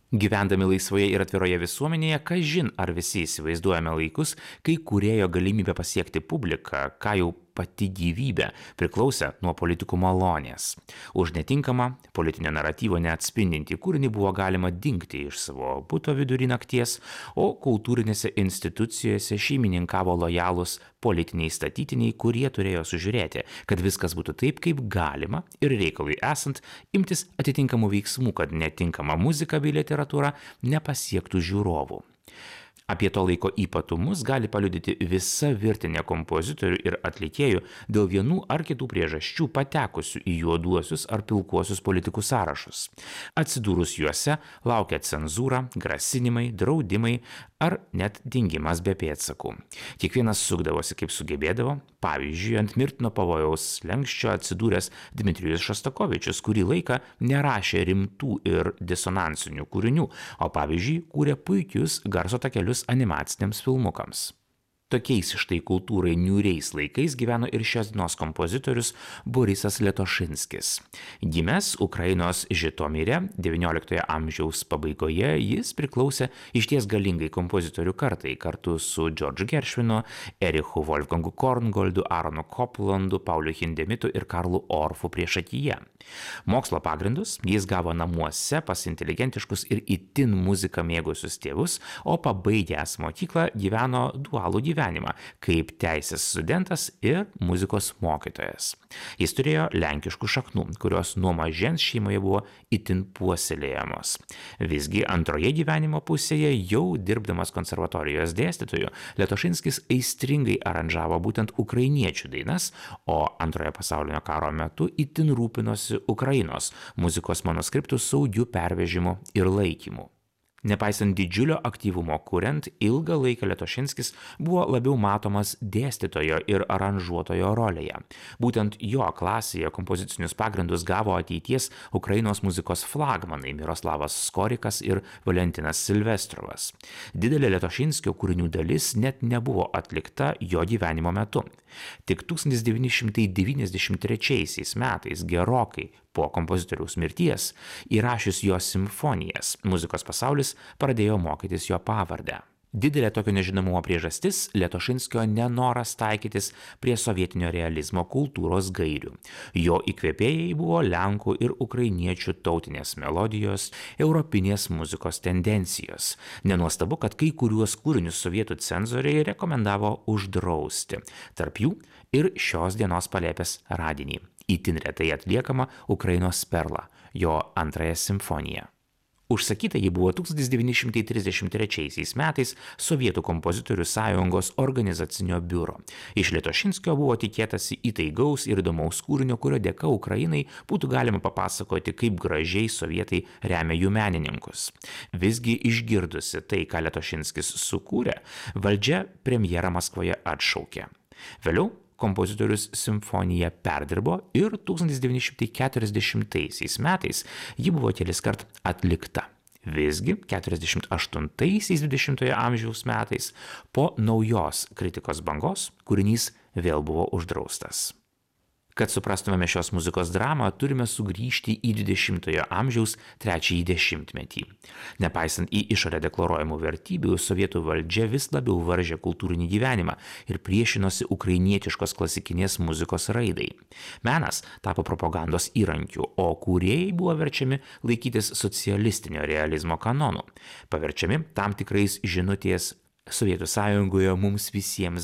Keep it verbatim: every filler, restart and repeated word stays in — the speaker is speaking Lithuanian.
Gyvendami laisvoje ir atviroje visuomenėje, kažin ar visi įsivaizduojame laikus, kai kūrėjo galimybė pasiekti publiką, ką jau pati gyvybė, priklausė nuo politikų malonės. Už netinkamą politinio naratyvo neatspindintį kūrinį buvo galima dingti iš savo buto vidury nakties, o kultūrinėse institucijose šeimininkavo lojalūs politiniai statytiniai, kurie turėjo sužiūrėti, kad viskas būtų taip, kaip galima ir reikalui esant imtis atitinkamų veiksmų, kad netinkama muzika bei literatūra nepasiektų žiūrovų. Apie to laiko ypatumus gali paliudyti visa virtinė kompozitorių ir atlikėjų dėl vienų ar kitų priežasčių patekusių į juoduosius ar pilkuosius politikų sąrašus. Atsidūrus juose laukia cenzūra, grasinimai, draudimai ar net dingimas be pėdsakų. Kiekvienas sukdavosi kaip sugebėdavo, pavyzdžiui, ant mirtino pavojaus slenksčio atsidūręs Dmitrijus Šostakovičius kurį laiką nerašė rimtų ir disonansinių kūrinių, o pavyzdžiui, kūrė puikius garso takelius animaciniams filmukams. Tokiais štai kultūrai niūriais laikais gyveno ir šios dienos kompozitorius Borisas Letošinskis. Gimęs Ukrainos Žitomire devynioliktojo amžiaus pabaigoje, jis priklausė išties galingai kompozitorių kartai kartu su Džordžu Geršvinu, Erichu Wolfgangu Korngoldu, Aronu Koplandu, Pauliu Hindemitu ir Karlu Orfu priešakyje. Mokslo pagrindus jis gavo namuose pas inteligentiškus ir itin muziką mėgusius tėvus, o pabaigęs mokyklą gyveno dualų gyvenimą. gyvenimą kaip teisės studentas ir muzikos mokytojas. Jis turėjo lenkiškų šaknų, kurios nuo mažens šeimoje buvo itin puoselėjamos. Visgi antroje gyvenimo pusėje, jau dirbdamas konservatorijos dėstytoju, Letošinskis aistringai aranžavo būtent ukrainiečių dainas, o antrojo pasaulinio karo metu itin rūpinosi Ukrainos muzikos manuskriptų saugiu pervežimu ir laikymu. Nepaisant didžiulio aktyvumo kuriant, ilgą laiką Letošinskis buvo labiau matomas dėstytojo ir aranžuotojo rolėje. Būtent jo klasėje kompozicinius pagrindus gavo ateities Ukrainos muzikos flagmanai Miroslavas Skorikas ir Valentinas Silvestrovas. Didelė Letošinskio kūrinių dalis net nebuvo atlikta jo gyvenimo metu. Tik tūkstantis devyni šimtai devyniasdešimt trečiaisiais metais, gerokai po kompozitoriaus mirties, įrašius jo simfonijas, muzikos pasaulis pradėjo mokytis jo pavardę. Didelė tokio nežinomumo priežastis – Letošinskio nenoras taikytis prie sovietinio realizmo kultūros gairių. Jo įkvėpėjai buvo lenkų ir ukrainiečių tautinės melodijos, europinės muzikos tendencijos. Nenuostabu, kad kai kuriuos kūrinius sovietų cenzoriai rekomendavo uždrausti. Tarp jų ir šios dienos palėpės radinį, itin retai atliekama Ukrainos perla, jo antrąją simfoniją. Užsakyta ji buvo tūkstantis devyni šimtai trisdešimt trečiaisiais metais Sovietų kompozitorių sąjungos organizacinio biuro. Iš Letošinskio buvo tikėtasi įtaigaus ir įdomaus kūrinio, kurio dėka Ukrainai būtų galima papasakoti, kaip gražiai sovietai remia jų menininkus. Visgi išgirdusi tai, ką Letošinskis sukūrė, valdžia premjerą Maskvoje atšaukė. Vėliau kompozitorius simfoniją perdirbo ir tūkstantis devyni šimtai keturiasdešimtaisiais metais ji buvo keliskart atlikta. Visgi keturiasdešimt aštuntaisiais dvidešimtojo amžiaus metais po naujos kritikos bangos kūrinys vėl buvo uždraustas. Kad suprastumėme šios muzikos dramą, turime sugrįžti į dvidešimtojo amžiaus trečiąjį dešimtmetį. Nepaisant į išorę deklaruojamų vertybių, sovietų valdžia vis labiau varžė kultūrinį gyvenimą ir priešinosi ukrainietiškos klasikinės muzikos raidai. Menas tapo propagandos įrankiu, o kūrėjai buvo verčiami laikytis socialistinio realizmo kanonų, paverčiami tam tikrais žinutės Sovietų sąjungoje mums visiems